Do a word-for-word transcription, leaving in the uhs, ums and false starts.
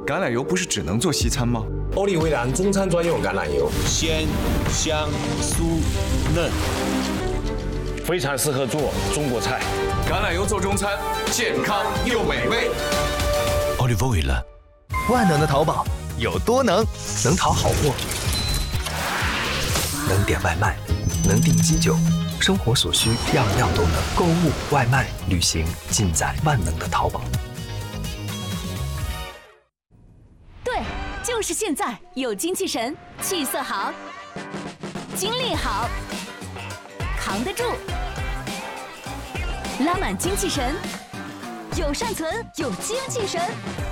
橄榄油不是只能做西餐吗？ 欧丽威兰中餐专用橄榄油， 鲜、香、酥、嫩，非常适合做中国菜。 橄榄油做中餐，健康又美味。 Olive Oil。 万能的淘宝有多能？能淘好货，能点外卖，能订机酒，生活所需样样都能。购物、外卖、旅行，尽在万能的淘宝。 对，就是现在，有精气神，气色好，精力好，扛得住，拉满精气神，有善存，有精气神。